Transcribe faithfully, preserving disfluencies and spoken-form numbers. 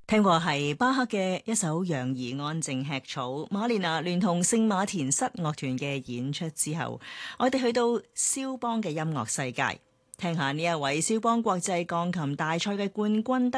聽過係巴赫嘅一首《讓兒安靜吃草》，馬連娜聯同聖馬田室樂團嘅演出之後，我哋去到肖邦嘅音樂世界，聽下呢一位肖邦國際鋼琴大賽嘅冠軍得